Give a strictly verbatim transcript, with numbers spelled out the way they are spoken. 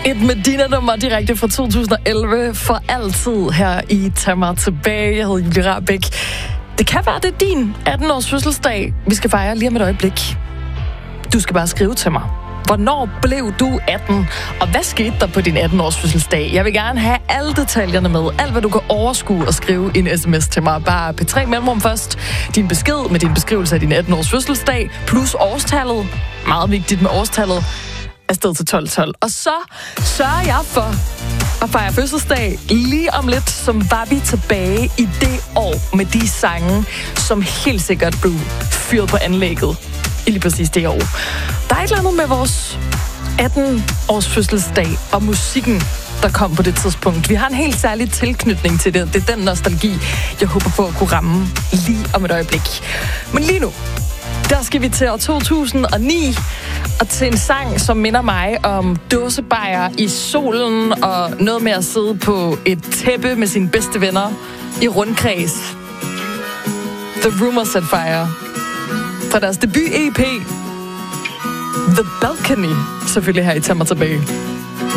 Et Medina-nummer direkte fra to tusind og elleve for altid her i Tag mig tilbage. Jeg hedder Julie Rahbek. Det kan være, det er din atten-års fødselsdag. Vi skal fejre lige om et øjeblik. Du skal bare skrive til mig. Hvornår blev du atten? Og hvad skete der på din atten-års fødselsdag? Jeg vil gerne have alle detaljerne med. Alt, hvad du kan overskue og skrive en sms til mig. Bare P tre mellemrum først. Din besked med din beskrivelse af din atten-års fødselsdag. Plus årstallet. Meget vigtigt med årstallet. Afsted til tolv tolv. Og så sørger jeg for at fejre fødselsdag lige om lidt, som var vi tilbage i det år med de sange, som helt sikkert blev fyret på anlægget i lige præcis det år. Der er et eller andet med vores atten-års fødselsdag og musikken, der kom på det tidspunkt. Vi har en helt særlig tilknytning til det. Det er den nostalgi, jeg håber på at kunne ramme lige om et øjeblik. Men lige nu, der skal vi til år to tusind og ni og til en sang, som minder mig om dåsebajer i solen og noget med at sidde på et tæppe med sine bedste venner i rundkreds. The Rumor Set Fire. Fra deres debut-E P The Balcony. Selvfølgelig her i Tag mig tilbage.